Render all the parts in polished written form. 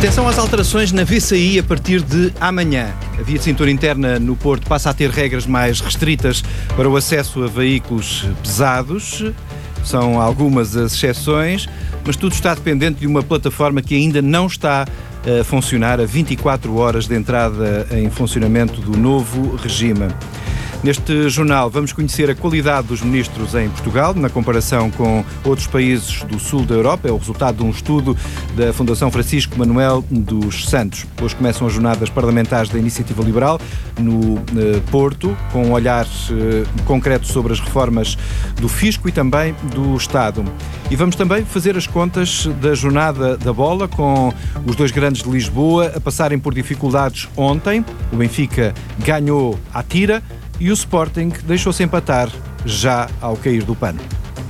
Atenção às alterações na VCI a partir de amanhã. A via de cintura interna no Porto passa a ter regras mais restritas para o acesso a veículos pesados. São algumas as exceções, mas tudo está dependente de uma plataforma que ainda não está a funcionar a 24 horas de entrada em funcionamento do novo regime. Neste jornal vamos conhecer a qualidade dos ministros em Portugal, na comparação com outros países do sul da Europa. É o resultado de um estudo da Fundação Francisco Manuel dos Santos. Hoje começam as jornadas parlamentares da Iniciativa Liberal no Porto, com um olhar concreto sobre as reformas do Fisco e também do Estado. E vamos também fazer as contas da jornada da bola, com os dois grandes de Lisboa a passarem por dificuldades ontem. O Benfica ganhou à tira e o Sporting deixou-se empatar já ao cair do pano.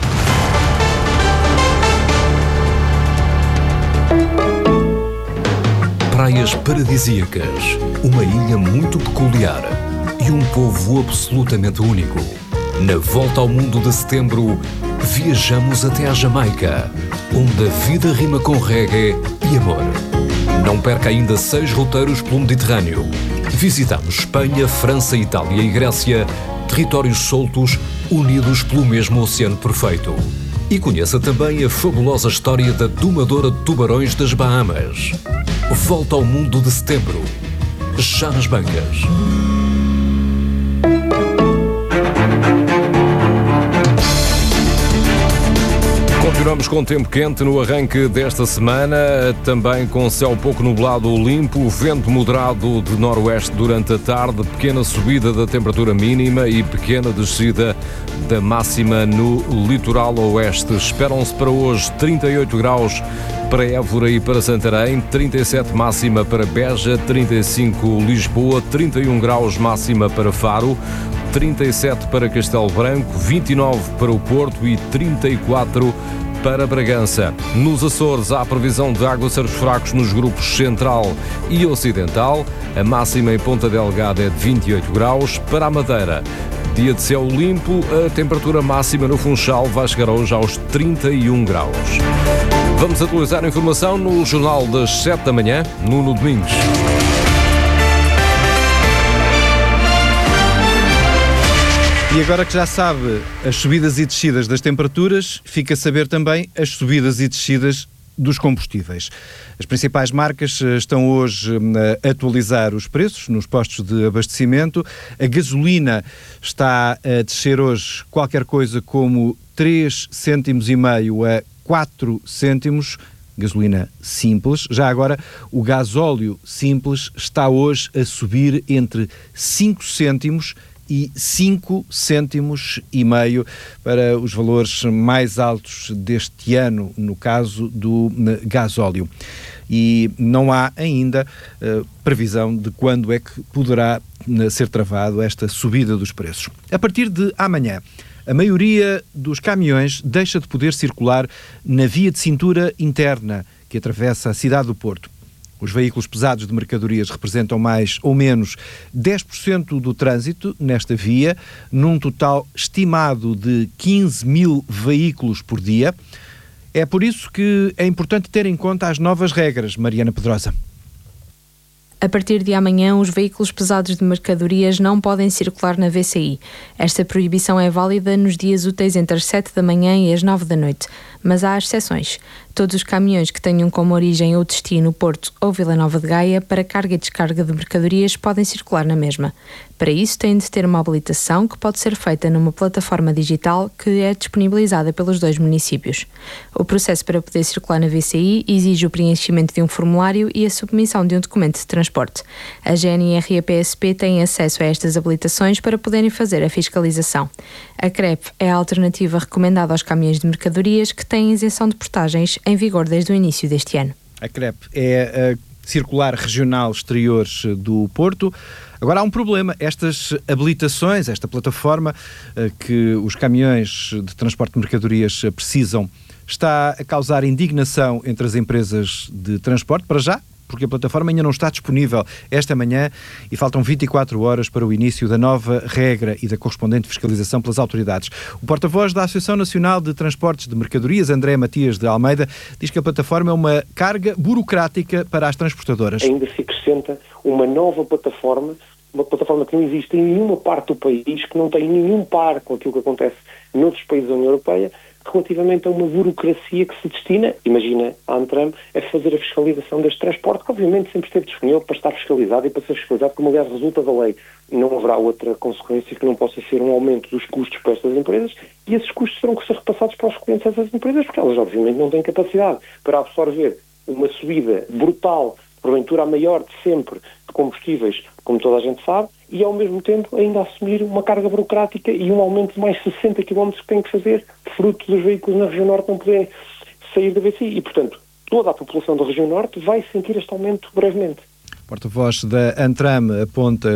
Praias paradisíacas, uma ilha muito peculiar e um povo absolutamente único. Na volta ao mundo de setembro, viajamos até à Jamaica, onde a vida rima com reggae e amor. Não perca ainda 6 roteiros pelo Mediterrâneo. Visitamos Espanha, França, Itália e Grécia, territórios soltos unidos pelo mesmo oceano perfeito. E conheça também a fabulosa história da domadora de tubarões das Bahamas. Volta ao mundo de setembro, já nas bancas. Continuamos com tempo quente no arranque desta semana, também com céu pouco nublado ou limpo, vento moderado de noroeste durante a tarde, pequena subida da temperatura mínima e pequena descida da máxima no litoral oeste. Esperam-se para hoje 38 graus para Évora e para Santarém, 37 máxima para Beja, 35 Lisboa, 31 graus máxima para Faro, 37 para Castelo Branco, 29 para o Porto e 34 para Bragança. Nos Açores há previsão de aguaceiros fracos nos grupos Central e Ocidental. A máxima em Ponta Delgada é de 28 graus. Para a Madeira, dia de céu limpo, a temperatura máxima no Funchal vai chegar hoje aos 31 graus. Vamos atualizar a informação no Jornal das 7 da manhã, Nuno Domingos. E agora que já sabe as subidas e descidas das temperaturas, fica a saber também as subidas e descidas dos combustíveis. As principais marcas estão hoje a atualizar os preços nos postos de abastecimento. A gasolina está a descer hoje qualquer coisa como 3,5 cêntimos a 4 cêntimos, gasolina simples. Já agora, o gasóleo simples está hoje a subir entre 5 cêntimos e 5 cêntimos e meio para os valores mais altos deste ano, no caso do gasóleo. E não há ainda previsão de quando é que poderá ser travado esta subida dos preços. A partir de amanhã, a maioria dos caminhões deixa de poder circular na via de cintura interna que atravessa a cidade do Porto. Os veículos pesados de mercadorias representam mais ou menos 10% do trânsito nesta via, num total estimado de 15 mil veículos por dia. É por isso que é importante ter em conta as novas regras, Mariana Pedrosa. A partir de amanhã, os veículos pesados de mercadorias não podem circular na VCI. Esta proibição é válida nos dias úteis entre as 7 da manhã e as 9 da noite, mas há exceções. Todos os caminhões que tenham como origem ou destino Porto ou Vila Nova de Gaia para carga e descarga de mercadorias podem circular na mesma. Para isso, têm de ter uma habilitação que pode ser feita numa plataforma digital que é disponibilizada pelos dois municípios. O processo para poder circular na VCI exige o preenchimento de um formulário e a submissão de um documento de transporte. A GNR e a PSP têm acesso a estas habilitações para poderem fazer a fiscalização. A CREP é a alternativa recomendada aos caminhões de mercadorias que têm isenção de portagens em vigor desde o início deste ano. A CREP é a Circular Regional Exteriores do Porto. Agora há um problema, estas habilitações, esta plataforma que os caminhões de transporte de mercadorias precisam, está a causar indignação entre as empresas de transporte, para já, porque a plataforma ainda não está disponível esta manhã e faltam 24 horas para o início da nova regra e da correspondente fiscalização pelas autoridades. O porta-voz da Associação Nacional de Transportes de Mercadorias, André Matias de Almeida, diz que a plataforma é uma carga burocrática para as transportadoras. Ainda se acrescenta uma nova plataforma, uma plataforma que não existe em nenhuma parte do país, que não tem nenhum par com aquilo que acontece noutros países da União Europeia, relativamente a uma burocracia que se destina, imagina, a Antram, a fazer a fiscalização deste transporte, que obviamente sempre esteve disponível para estar fiscalizado e para ser fiscalizado, como aliás resulta da lei. Não haverá outra consequência que não possa ser um aumento dos custos para estas empresas, e esses custos terão que ser repassados para os clientes dessas empresas, porque elas obviamente não têm capacidade para absorver uma subida brutal, porventura a maior de sempre, de combustíveis, como toda a gente sabe, e ao mesmo tempo ainda assumir uma carga burocrática e um aumento de mais 60 km que tem que fazer, fruto dos veículos na região norte não poderem sair da VCI. E, portanto, toda a população da região norte vai sentir este aumento brevemente. O porta-voz da Antram aponta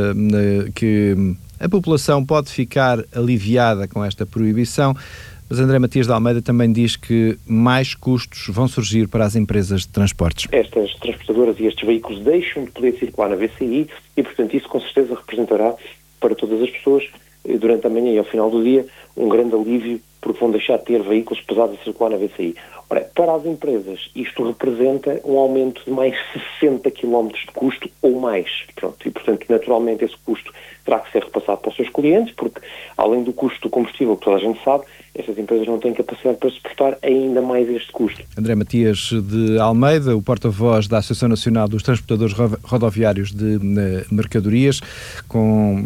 que a população pode ficar aliviada com esta proibição, mas André Matias de Almeida também diz que mais custos vão surgir para as empresas de transportes. Estas transportadoras e estes veículos deixam de poder circular na VCI e, portanto, isso com certeza representará para todas as pessoas, durante a manhã e ao final do dia, um grande alívio, porque vão deixar de ter veículos pesados a circular na VCI. Ora, para as empresas, isto representa um aumento de mais 60 km de custo ou mais. Pronto, e, portanto, naturalmente, esse custo terá que ser repassado para os seus clientes, porque, além do custo do combustível, que toda a gente sabe, estas empresas não têm capacidade para suportar ainda mais este custo. André Matias de Almeida, o porta-voz da Associação Nacional dos Transportadores Rodoviários de Mercadorias, com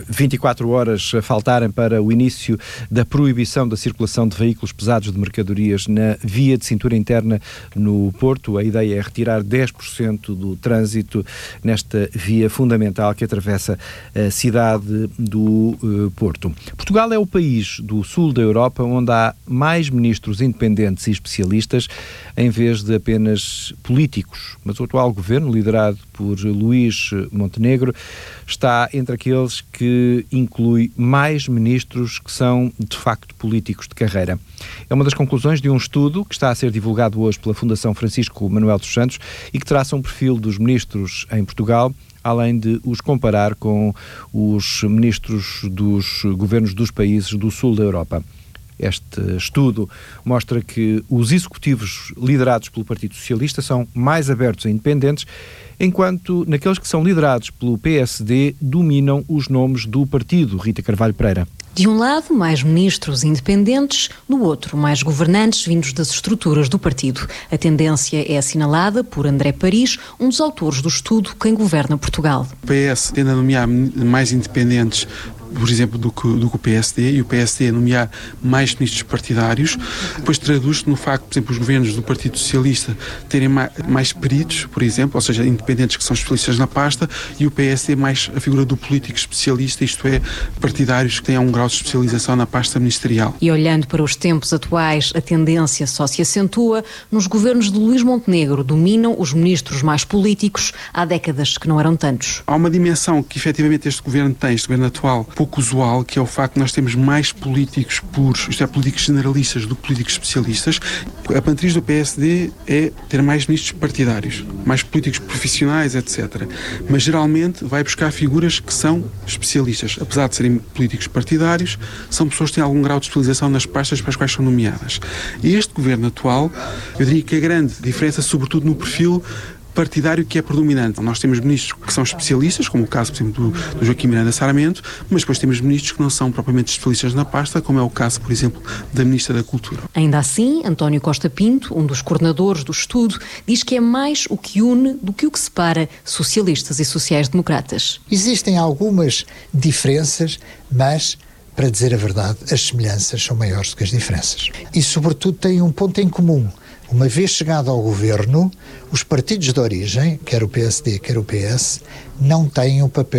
24 horas a faltarem para o início da proibição da circulação de veículos pesados de mercadorias na via de cintura interna no Porto. A ideia é retirar 10% do trânsito nesta via fundamental que atravessa a cidade do Porto. Portugal é o país do sul da Europa onde há mais ministros independentes e especialistas em vez de apenas políticos. Mas o atual governo, liderado por Luís Montenegro, está entre aqueles que inclui mais ministros que são, de facto, políticos de carreira. É uma das conclusões de um estudo que está a ser divulgado hoje pela Fundação Francisco Manuel dos Santos e que traça um perfil dos ministros em Portugal, além de os comparar com os ministros dos governos dos países do sul da Europa. Este estudo mostra que os executivos liderados pelo Partido Socialista são mais abertos a independentes, enquanto naqueles que são liderados pelo PSD dominam os nomes do partido. Rita Carvalho Pereira. De um lado, mais ministros independentes, do outro, mais governantes vindos das estruturas do partido. A tendência é assinalada por André Paris, um dos autores do estudo Quem Governa Portugal. O PS tende a nomear mais independentes, por exemplo, do que o PSD, e o PSD a nomear mais ministros partidários. Depois traduz-se no facto, por exemplo, os governos do Partido Socialista terem mais peritos, por exemplo, ou seja, independentes que são especialistas na pasta, e o PSD mais a figura do político especialista, isto é, partidários que tenham um grau de especialização na pasta ministerial. E olhando para os tempos atuais, a tendência só se acentua. Nos governos de Luís Montenegro dominam os ministros mais políticos, há décadas que não eram tantos. Há uma dimensão que efetivamente este governo tem, este governo atual, pouco usual, que é o facto de nós termos mais políticos puros, isto é, políticos generalistas do que políticos especialistas. A matriz do PSD é ter mais ministros partidários, mais políticos profissionais, etc. Mas geralmente vai buscar figuras que são especialistas. Apesar de serem políticos partidários, são pessoas que têm algum grau de especialização nas pastas para as quais são nomeadas. E este governo atual, eu diria que a grande diferença, sobretudo no perfil partidário que é predominante. Nós temos ministros que são especialistas, como o caso, por exemplo, do Joaquim Miranda Sarmento, mas depois temos ministros que não são propriamente especialistas na pasta, como é o caso, por exemplo, da Ministra da Cultura. Ainda assim, António Costa Pinto, um dos coordenadores do estudo, diz que é mais o que une do que o que separa socialistas e sociais-democratas. Existem algumas diferenças, mas, para dizer a verdade, as semelhanças são maiores do que as diferenças. E, sobretudo, têm um ponto em comum. Uma vez chegado ao governo, os partidos de origem, quer o PSD, quer o PS, não têm o papel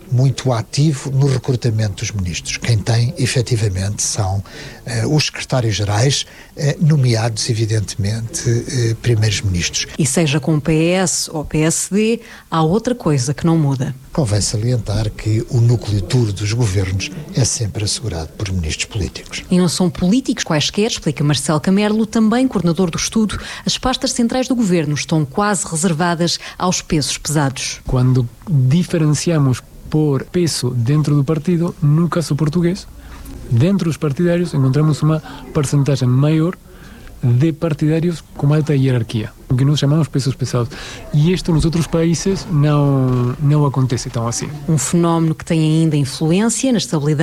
muito ativo no recrutamento dos ministros. Quem tem, efetivamente, são os secretários-gerais, nomeados, evidentemente, primeiros ministros. E seja com o PS ou PSD, há outra coisa que não muda. Convém salientar que o núcleo duro dos governos é sempre assegurado por ministros políticos. E não são políticos quaisquer, explica Marcelo Camerlo, também coordenador do estudo. As pastas centrais do governo estão quase reservadas aos pesos pesados. Quando diferenciamos por peso dentro do partido, no caso português, dentro dos partidários encontramos uma percentagem maior de partidários com alta hierarquia, o que nós chamamos pesos pesados. E isto nos outros países não acontece tão assim. Um fenómeno que tem ainda influência na estabilidade